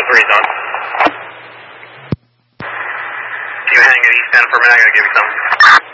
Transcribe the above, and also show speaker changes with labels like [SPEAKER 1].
[SPEAKER 1] 3's on. You hang at East End for a minute, I gotta give you something.